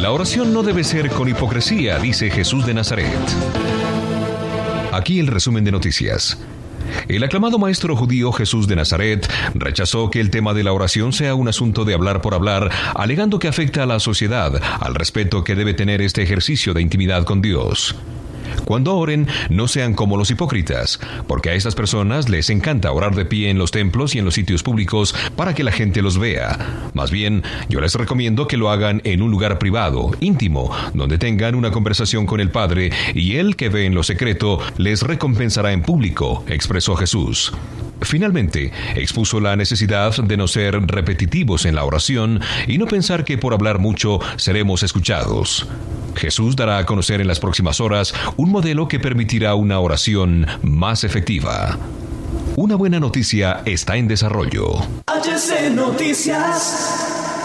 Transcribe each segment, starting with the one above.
La oración no debe ser con hipocresía, dice Jesús de Nazaret. Aquí el resumen de noticias. El aclamado maestro judío Jesús de Nazaret rechazó que el tema de la oración sea un asunto de hablar por hablar, alegando que afecta a la sociedad, al respeto que debe tener este ejercicio de intimidad con Dios. Cuando oren, no sean como los hipócritas, porque a estas personas les encanta orar de pie en los templos y en los sitios públicos para que la gente los vea. Más bien, yo les recomiendo que lo hagan en un lugar privado, íntimo, donde tengan una conversación con el Padre, y Él que ve en lo secreto les recompensará en público, expresó Jesús. Finalmente, expuso la necesidad de no ser repetitivos en la oración y no pensar que por hablar mucho seremos escuchados. Jesús dará a conocer en las próximas horas un modelo que permitirá una oración más efectiva. Una buena noticia está en desarrollo. HC Noticias.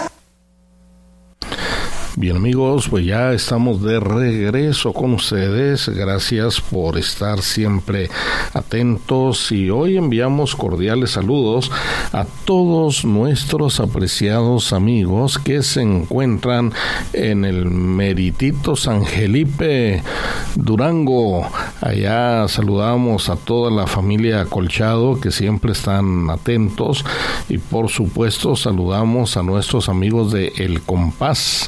Bien amigos, pues ya estamos de regreso con ustedes. Gracias por estar siempre atentos y hoy enviamos cordiales saludos a todos nuestros apreciados amigos que se encuentran en el meritito San Felipe, Durango. Allá saludamos a toda la familia Colchado que siempre están atentos y por supuesto saludamos a nuestros amigos de El Compás.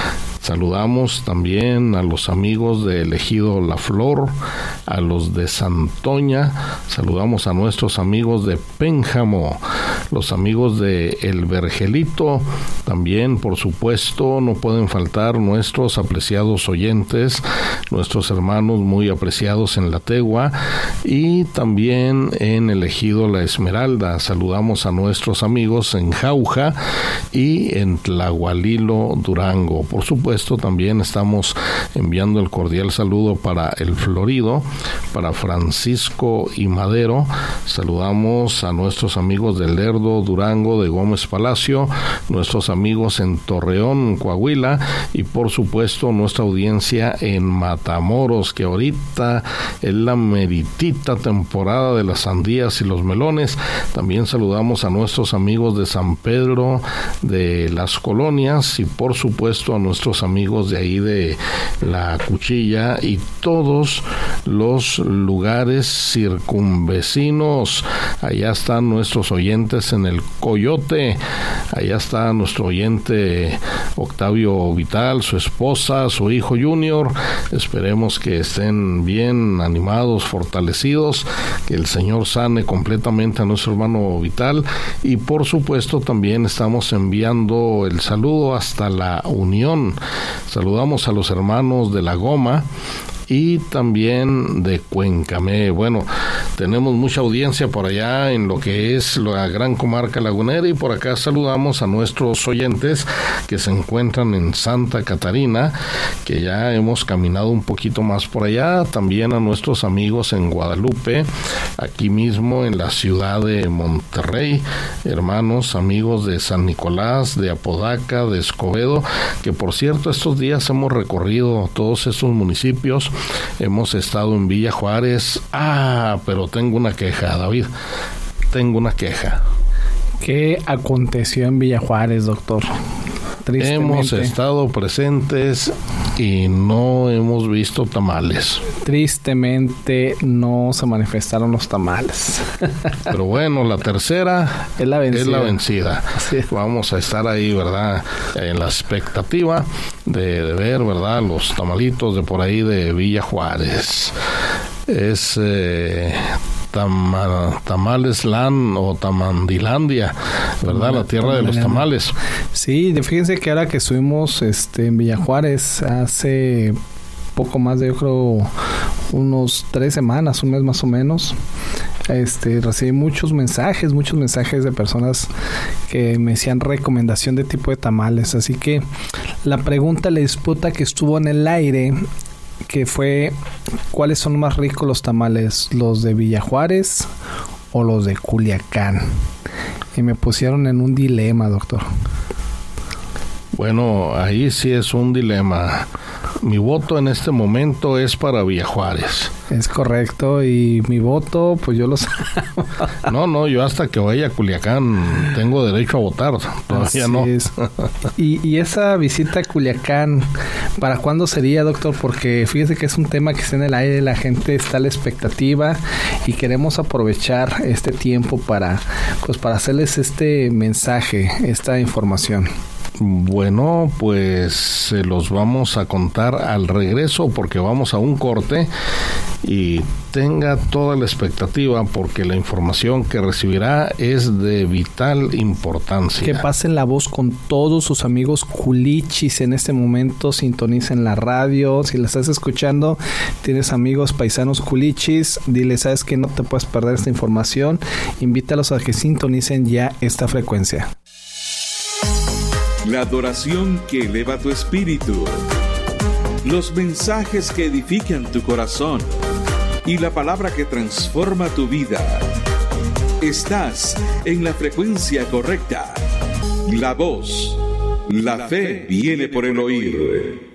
Saludamos también a los amigos de Ejido La Flor, a los de Santoña, saludamos a nuestros amigos de Pénjamo, los amigos de El Vergelito, también por supuesto no pueden faltar nuestros apreciados oyentes, nuestros hermanos muy apreciados en La Tegua y también en el Ejido La Esmeralda. Saludamos a nuestros amigos en Jauja y en Tlahualilo, Durango. Por supuesto también estamos enviando el cordial saludo para el Florido, para Francisco y Madero. Saludamos a nuestros amigos de Lerdo, Durango, de Gómez Palacio, nuestros amigos en Torreón, Coahuila y por supuesto nuestra audiencia en Matamoros, que ahorita es la meritita temporada de las sandías y los melones. También saludamos a nuestros amigos de San Pedro de las Colonias y por supuesto a nuestros amigos de ahí de La Cuchilla y todos los lugares circunvecinos. Allá están nuestros oyentes en el Coyote, allá está nuestro oyente Octavio Vital, su esposa, su hijo Junior. Esperemos que estén bien animados, fortalecidos, que el Señor sane completamente a nuestro hermano Vital y por supuesto también estamos enviando el saludo hasta La Unión. Saludamos a los hermanos de La Goma y también de Cuencamé. Bueno, tenemos mucha audiencia por allá en lo que es la gran comarca lagunera y por acá saludamos a nuestros oyentes que se encuentran en Santa Catarina, que ya hemos caminado un poquito más por allá, también a nuestros amigos en Guadalupe, aquí mismo en la ciudad de Monterrey, hermanos, amigos de San Nicolás, de Apodaca, de Escobedo, que por cierto estos días hemos recorrido todos estos municipios. Hemos estado en Villa Juárez. Pero tengo una queja, David. Tengo una queja. ¿Qué aconteció en Villa Juárez, doctor? Hemos estado presentes y no hemos visto tamales. Tristemente no se manifestaron los tamales. Pero bueno, la tercera es la vencida. Sí. Vamos a estar ahí, ¿verdad? En la expectativa de ver, ¿verdad? Los tamalitos de por ahí de Villa Juárez. Es Tamalesland o Tamandilandia, ¿verdad? La tierra de los tamales. Sí, fíjense que ahora que estuvimos en Villa Juárez hace poco más de, yo creo, unos 3 semanas, un mes más o menos, recibí muchos mensajes de personas que me hacían recomendación de tipo de tamales. Así que la pregunta, la disputa que estuvo en el aire, que fue: ¿cuáles son más ricos los tamales? ¿Los de Villa Juárez o los de Culiacán? Y me pusieron en un dilema, doctor. Bueno, ahí sí es un dilema. Mi voto en este momento es para Villa Juárez. Es correcto, y mi voto, pues yo lo sé. No, yo hasta que vaya a Culiacán tengo derecho a votar, todavía Así no. es. Y esa visita a Culiacán, ¿para cuándo sería, doctor? Porque fíjese que es un tema que está en el aire, la gente está a la expectativa y queremos aprovechar este tiempo para hacerles este mensaje, esta información. Bueno, pues se los vamos a contar al regreso porque vamos a un corte, y tenga toda la expectativa porque la información que recibirá es de vital importancia. Que pasen la voz con todos sus amigos culichis en este momento, sintonicen la radio, si la estás escuchando, tienes amigos paisanos culichis, dile, sabes que no te puedes perder esta información, invítalos a que sintonicen ya esta frecuencia. La adoración que eleva tu espíritu, los mensajes que edifican tu corazón y la palabra que transforma tu vida. Estás en la frecuencia correcta. La voz, la fe viene por el oír.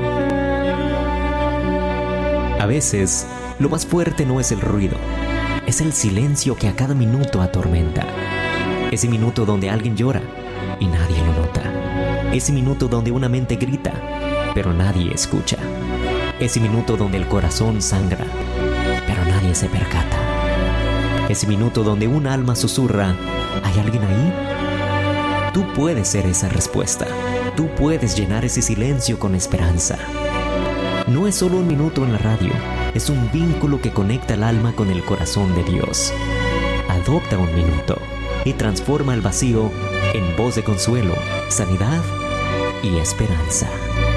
A veces, lo más fuerte no es el ruido, es el silencio que a cada minuto atormenta. Ese minuto donde alguien llora y nadie lo nota. Ese minuto donde una mente grita, pero nadie escucha. Ese minuto donde el corazón sangra, pero nadie se percata. Ese minuto donde un alma susurra, ¿hay alguien ahí? Tú puedes ser esa respuesta. Tú puedes llenar ese silencio con esperanza. No es solo un minuto en la radio, es un vínculo que conecta el alma con el corazón de Dios. Adopta un minuto y transforma el vacío en voz de consuelo, sanidad y esperanza.